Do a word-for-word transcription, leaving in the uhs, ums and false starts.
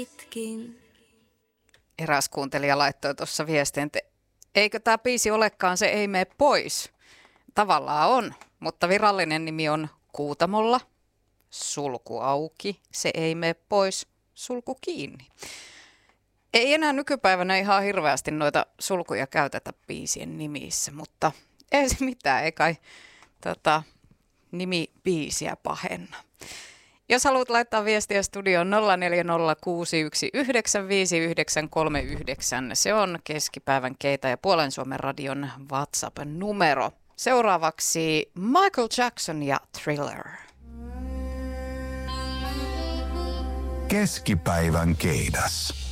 Itkin. Eräs kuuntelija laittoi tuossa viestin, että eikö tämä biisi olekaan Se ei mene pois. Tavallaan on, mutta virallinen nimi on Kuutamolla, sulku auki, se ei mene pois, sulku kiinni. Ei enää nykypäivänä ihan hirveästi noita sulkuja käytetä biisien nimissä, mutta ei se mitään, ei kai tota, nimi biisiä pahenna. Jos haluat laittaa viestiä studioon nolla neljä nolla kuusi yksi yhdeksän viisi yhdeksän kolme yhdeksän, se on keskipäivän Keitä ja Puolen Suomen radion WhatsApp-numero. Seuraavaksi Michael Jackson ja Thriller. Keskipäivän Keidas.